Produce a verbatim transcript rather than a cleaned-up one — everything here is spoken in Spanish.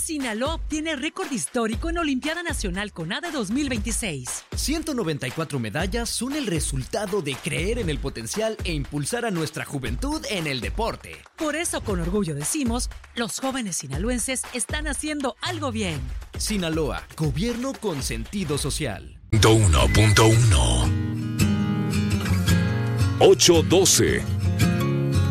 Sinaloa obtiene récord histórico en Olimpiada Nacional CONADE dos mil veintiséis. ciento noventa y cuatro medallas son el resultado de creer en el potencial e impulsar a nuestra juventud en el deporte. Por eso, con orgullo decimos, los jóvenes sinaloenses están haciendo algo bien. Sinaloa, gobierno con sentido social. uno punto uno. ocho doce.